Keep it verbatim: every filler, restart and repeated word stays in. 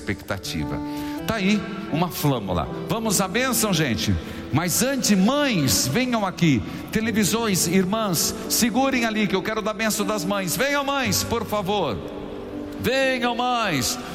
expectativa. Está aí uma flâmula. Vamos à bênção, gente? Mas antes, mães, venham aqui. Televisões, irmãs, segurem ali que eu quero dar bênção das mães. Venham, mães, por favor. Venham, mães.